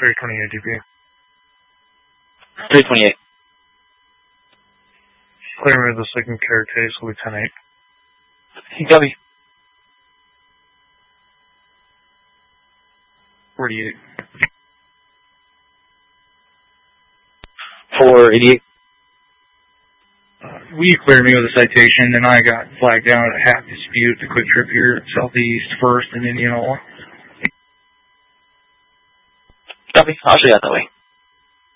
328 DP. 328. Clear me the second care case, Lieutenant 8. Copy. 48. 488. Will you clear me with a citation? And I got flagged down at a half dispute, the quick trip here at Southeast First in Indianola. Copy. I'll show you out that way.